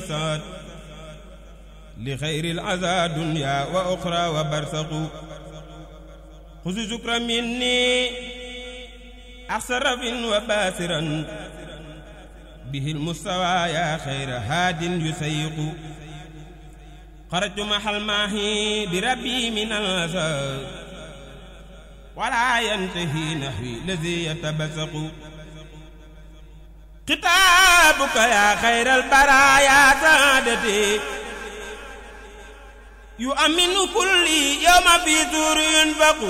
وسفسات لخير العزا دنيا وأخرى وبرزق خذ شكرا مني أحسرف وباسرا به المستوى يا خير هاد يسيق خرجت محل ماهي بربي من الأسى ولا ينتهي نحوي الذي يتبسق كتابك يا خير البرايا سادتي يؤمن كل يوم في زور ينفق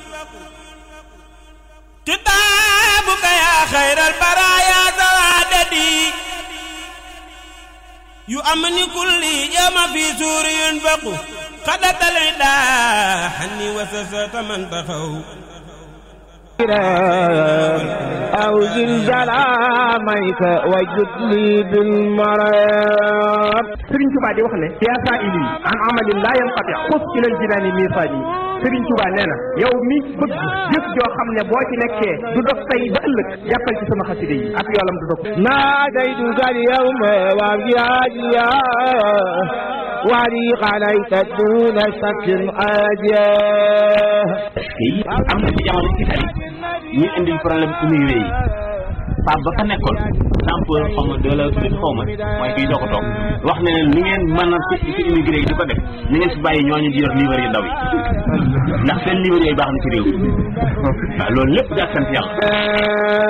كتابك يا خير البرايا سادتي يؤمن كل يوم في زور ينفق قدت العدا حني وسست من تخو أو زلزال عاميك وجد لي بالمرام Sëriñ Tuubaa di wax ne yaa saa'ili an amalin laa yanqati xus ilal jinaani miisaani Sëriñ Tuubaa nee na yow mi bëgg jëf joo xam ne boo ci nekkee du dog tey ba ëllëg jàppal ci sama xasida yi ak yoolam du dog ناديتك اليوم وابجاديا ولي عليك دون شك عاديا am na ci jamono ci tali ñu indil problème immigré yi Pape ba fa nekkoon sample xaw ma de la tudd xaw ma mooy kii doo ko toog wax ne leen lu ngeen mën a ci immigré yi di ko def ni ngeen si bàyyi ñooñu di yor livre yu ndaw yi ndax seen livre yooyu baax na ci réew waaw loolu lépp daa sant yàlla